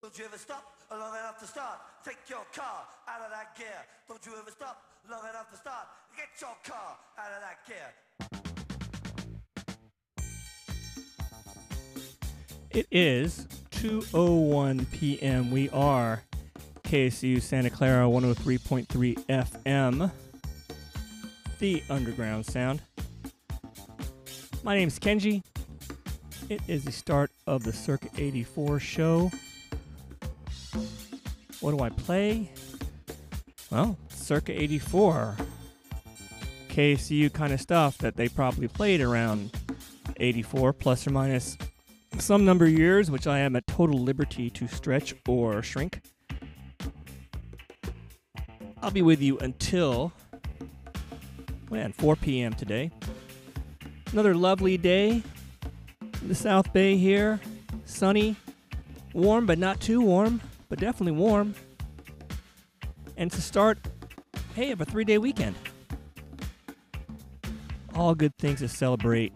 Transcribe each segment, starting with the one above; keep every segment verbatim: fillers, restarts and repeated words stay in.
Don't you ever stop long enough to start. Take your car out of that gear. Don't you ever stop long enough to start. Get your car out of that gear. It is two oh one p.m. We are K S U Santa Clara one oh three point three F M, the underground sound. My name's Kenji. It is the start of the Circa eighty-four show. What do I play? Well, Circa eighty-four. K S U kind of stuff that they probably played around eighty-four, plus or minus some number of years, which I am at total liberty to stretch or shrink. I'll be with you until, man, four p.m. today. Another lovely day in the South Bay here. Sunny, warm, but not too warm, but definitely warm. And to start, hey, of a three-day weekend. All good things to celebrate.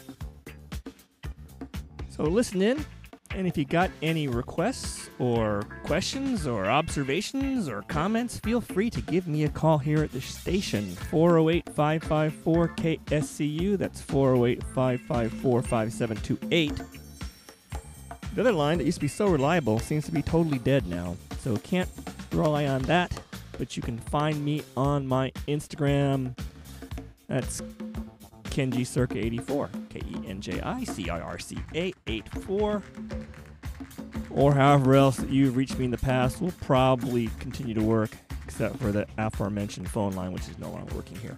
So listen in, and if you got any requests or questions or observations or comments, feel free to give me a call here at the station, four oh eight, five five four, K S C U. That's four oh eight, five five four, five seven two eight. The other line that used to be so reliable seems to be totally dead now, so can't rely on that, but you can find me on my Instagram. That's Kenji Circa eighty-four, K E N J I C I R C A eighty-four, or however else that you've reached me in the past will probably continue to work, except for the aforementioned phone line, which is no longer working here.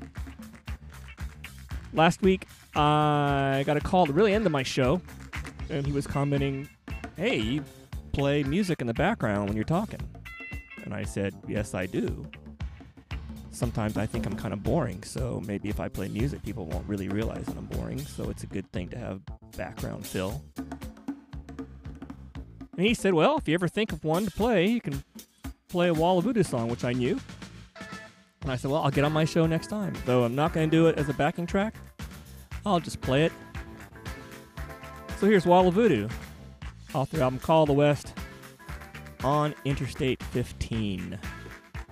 Last week, I got a call at the really end of my show, and he was commenting, hey, you play music in the background when you're talking. And I said, yes, I do. Sometimes I think I'm kind of boring, so maybe if I play music, people won't really realize that I'm boring, so it's a good thing to have background fill. And he said, well, if you ever think of one to play, you can play a Wall of Voodoo song, which I knew. And I said, well, I'll get on my show next time. Though I'm not going to do it as a backing track, I'll just play it. So here's Wall of Voodoo, off their album Call of the West on Interstate fifteen.